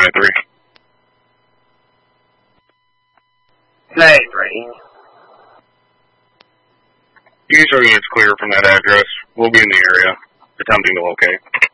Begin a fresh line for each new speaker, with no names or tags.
293.
Hey, Brady.
You can show units clear from that address. We'll be in the area, attempting to locate.